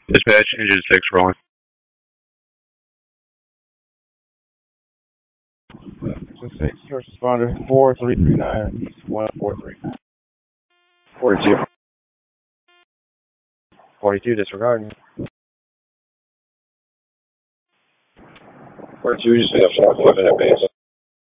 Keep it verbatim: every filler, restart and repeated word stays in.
Dispatch, engine six rolling. Six, first responder, four three three nine, one four three. forty-two. forty-two, disregarding. forty-two, just have shot weapon at base.